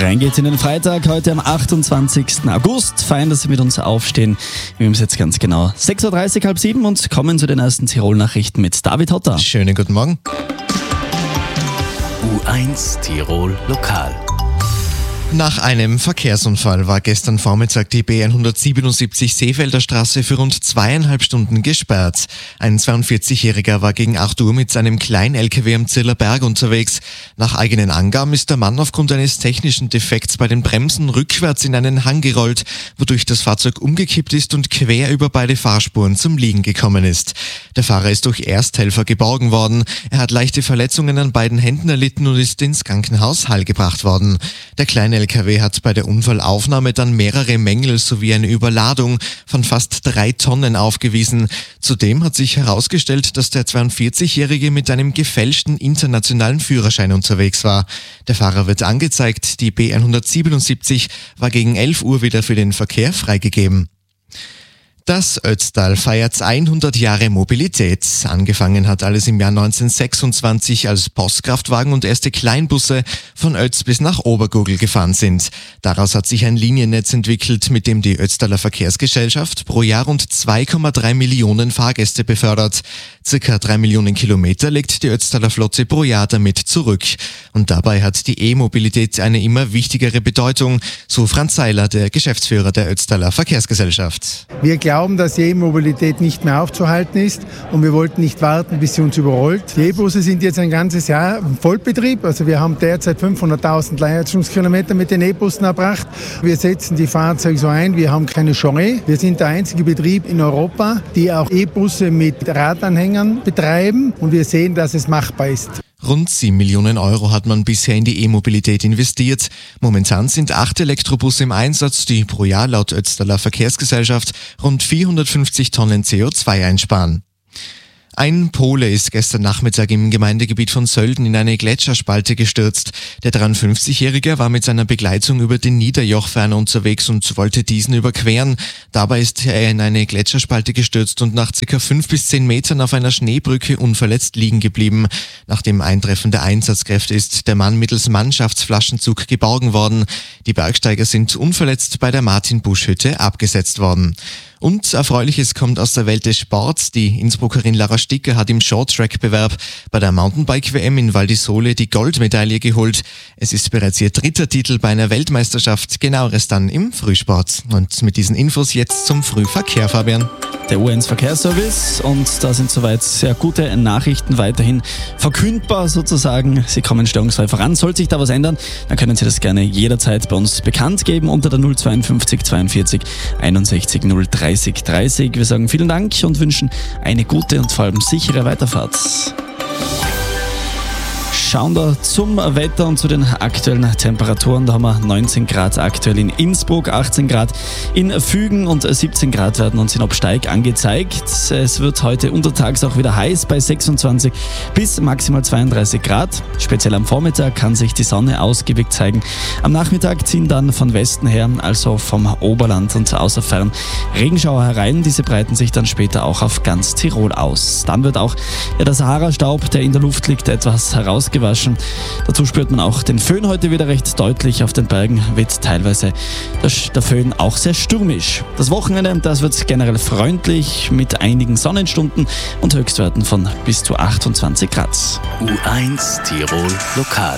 Rein geht's in den Freitag, heute am 28. August. Fein, dass Sie mit uns aufstehen. Wir haben es jetzt ganz genau 6.30 Uhr, halb 7 und kommen zu den ersten Tirol-Nachrichten mit David Hotter. Schönen guten Morgen. U1 Tirol Lokal. Nach einem Verkehrsunfall war gestern Vormittag die B177 Seefelder Straße für rund 2,5 Stunden gesperrt. Ein 42-Jähriger war gegen 8 Uhr mit seinem Klein-LKW am Zillerberg unterwegs. Nach eigenen Angaben ist der Mann aufgrund eines technischen Defekts bei den Bremsen rückwärts in einen Hang gerollt, wodurch das Fahrzeug umgekippt ist und quer über beide Fahrspuren zum Liegen gekommen ist. Der Fahrer ist durch Ersthelfer geborgen worden. Er hat leichte Verletzungen an beiden Händen erlitten und ist ins Krankenhaus Hall gebracht worden. Der kleine LKW hat bei der Unfallaufnahme dann mehrere Mängel sowie eine Überladung von fast 3 Tonnen aufgewiesen. Zudem hat sich herausgestellt, dass der 42-Jährige mit einem gefälschten internationalen Führerschein unterwegs war. Der Fahrer wird angezeigt, die B177 war gegen 11 Uhr wieder für den Verkehr freigegeben. Das Ötztal feiert 100 Jahre Mobilität. Angefangen hat alles im Jahr 1926, als Postkraftwagen und erste Kleinbusse von Ötz bis nach Obergurgl gefahren sind. Daraus hat sich ein Liniennetz entwickelt, mit dem die Ötztaler Verkehrsgesellschaft pro Jahr rund 2,3 Millionen Fahrgäste befördert. Circa 3 Millionen Kilometer legt die Ötztaler Flotte pro Jahr damit zurück. Und dabei hat die E-Mobilität eine immer wichtigere Bedeutung, so Franz Seiler, der Geschäftsführer der Ötztaler Verkehrsgesellschaft. Wir glauben, dass die E-Mobilität nicht mehr aufzuhalten ist und wir wollten nicht warten, bis sie uns überrollt. Die E-Busse sind jetzt ein ganzes Jahr im Vollbetrieb, also wir haben derzeit 500.000 Leistungskilometer mit den E-Bussen erbracht. Wir setzen die Fahrzeuge so ein, wir haben keine Chance. Wir sind der einzige Betrieb in Europa, die auch E-Busse mit Radanhängern betreiben und wir sehen, dass es machbar ist. Rund 7 Millionen Euro hat man bisher in die E-Mobilität investiert. Momentan sind 8 Elektrobusse im Einsatz, die pro Jahr laut Ötztaler Verkehrsgesellschaft rund 450 Tonnen CO2 einsparen. Ein Pole ist gestern Nachmittag im Gemeindegebiet von Sölden in eine Gletscherspalte gestürzt. Der 53-Jährige war mit seiner Begleitung über den Niederjochferner unterwegs und wollte diesen überqueren. Dabei ist er in eine Gletscherspalte gestürzt und nach ca. 5 bis 10 Metern auf einer Schneebrücke unverletzt liegen geblieben. Nach dem Eintreffen der Einsatzkräfte ist der Mann mittels Mannschaftsflaschenzug geborgen worden. Die Bergsteiger sind unverletzt bei der Martin-Busch-Hütte abgesetzt worden. Und Erfreuliches kommt aus der Welt des Sports. Die Innsbruckerin Lara Sticker hat im Short-Track-Bewerb bei der Mountainbike-WM in Val di Sole die Goldmedaille geholt. Es ist bereits ihr 3. Titel bei einer Weltmeisterschaft, genaueres dann im Frühsport. Und mit diesen Infos jetzt zum Frühverkehr, Fabian. Der U1 Verkehrsservice und da sind soweit sehr gute Nachrichten weiterhin verkündbar sozusagen. Sie kommen störungsfrei voran. Sollte sich da was ändern, dann können Sie das gerne jederzeit bei uns bekannt geben unter der 052 42 61 030 30. Wir sagen vielen Dank und wünschen eine gute und vor allem sichere Weiterfahrt. Schauen wir zum Wetter und zu den aktuellen Temperaturen. Da haben wir 19 Grad aktuell in Innsbruck, 18 Grad in Fügen und 17 Grad werden uns in Obsteig angezeigt. Es wird heute untertags auch wieder heiß bei 26 bis maximal 32 Grad. Speziell am Vormittag kann sich die Sonne ausgiebig zeigen. Am Nachmittag ziehen dann von Westen her, also vom Oberland und außer Fern, Regenschauer herein. Diese breiten sich dann später auch auf ganz Tirol aus. Dann wird auch der Sahara-Staub, der in der Luft liegt, etwas herausgewaschen. Dazu spürt man auch den Föhn heute wieder recht deutlich. Auf den Bergen wird teilweise der Föhn auch sehr stürmisch. Das Wochenende, das wird generell freundlich mit einigen Sonnenstunden und Höchstwerten von bis zu 28 Grad. U1 Tirol Lokal.